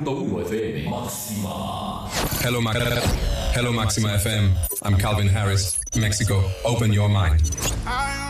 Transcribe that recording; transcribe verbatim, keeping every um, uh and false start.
punto uno F M. Máxima. Hello, Ma- Hello, Maxima F M. I'm Calvin Harris, Mexico. Open your mind.